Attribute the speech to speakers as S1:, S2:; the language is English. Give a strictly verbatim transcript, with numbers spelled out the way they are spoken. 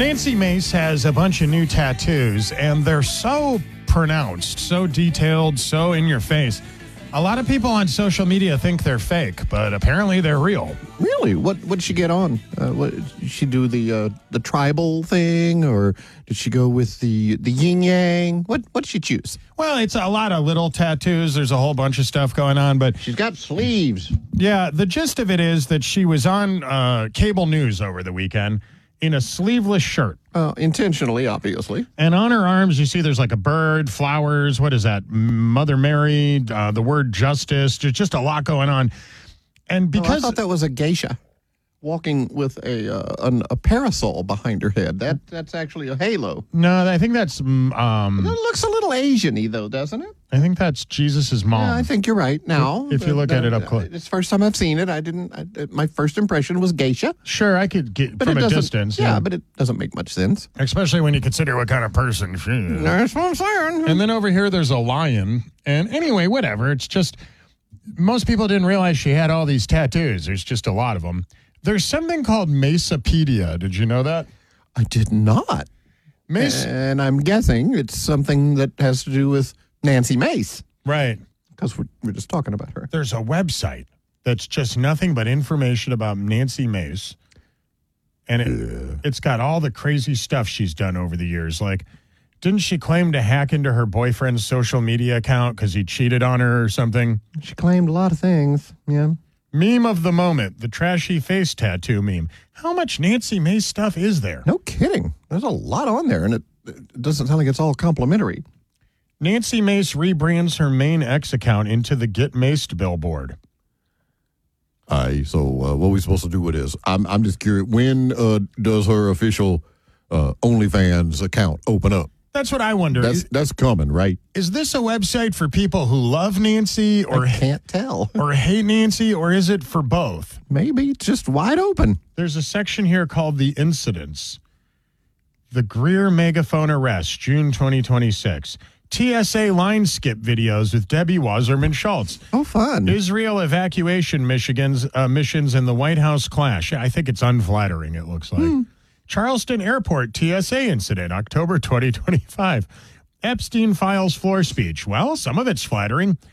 S1: Nancy Mace has a bunch of new tattoos, and they're so pronounced, so detailed, so in your face. A lot of people on social media think they're fake, but apparently they're real.
S2: Really? What what did she get on? Uh, what, did she do the uh, the tribal thing, or did she go with the the yin yang? What what did she choose?
S1: Well, it's a lot of little tattoos. There's a whole bunch of stuff going on, but
S2: She's got sleeves.
S1: yeah, the gist of it is that she was on uh, cable news over the weekend in a sleeveless shirt.
S2: Uh, intentionally, obviously.
S1: And on her arms, you see there's like a bird, flowers. What is that? Mother Mary, uh, the word justice. There's just a lot going on. And
S2: Oh, I
S1: because
S2: thought that was a geisha walking with a uh, an, a parasol behind her head. That that's actually a halo.
S1: no, I think that's mm, um,
S2: It looks a little Asian-y, though, doesn't it?
S1: I think that's Jesus's mom.
S2: Yeah, I think you're right. Now,
S1: If you look at it up close.
S2: it's the first time I've seen it. I didn't. I, my first impression was geisha,
S1: Sure, I could get
S2: but
S1: from
S2: it
S1: a
S2: doesn't.
S1: distance.
S2: Yeah, but it doesn't make much sense.
S1: especially when you consider what kind of person she is.
S2: That's what I'm saying.
S1: And then over here, there's a lion. And anyway, whatever. It's just most people didn't realize she had all these tattoos. There's just a lot of them. There's something called Macepedia. Did you know that?
S2: I did not.
S1: Mace,
S2: And I'm guessing it's something that has to do with Nancy Mace,
S1: right.
S2: because we're, we're just talking about her.
S1: There's a website that's just nothing but information about Nancy Mace. And it, it's got all the crazy stuff she's done over the years. Like, didn't she claim to hack into her boyfriend's social media account because he cheated on her or something?
S2: She claimed a lot of things. Yeah.
S1: Meme of the moment, the trashy face tattoo meme. How much Nancy Mace stuff is there?
S2: No kidding. There's a lot on there, and it, it doesn't sound like it's all complimentary.
S1: Nancy Mace rebrands her main X account into the Get Maced billboard.
S2: Aye, so uh, what are we supposed to do with this? I'm I'm just curious. When uh, does her official uh, OnlyFans account open up?
S1: That's what I wonder.
S2: That's
S1: Is,
S2: that's coming, right?
S1: is this a website for people who love Nancy or
S2: I can't tell.
S1: or hate Nancy, or is it for both?
S2: Maybe it's just wide open.
S1: There's a section here called The Incidents. The Greer Megaphone Arrest, June twenty twenty-six. T S A line skip videos with Debbie Wasserman Schultz.
S2: Oh, fun.
S1: Israel evacuation Michigan's, uh, missions and the White House clash. I think it's unflattering, it looks like.
S2: Hmm.
S1: Charleston Airport T S A incident, October twenty twenty-five. Epstein files floor speech. Well, some of it's flattering.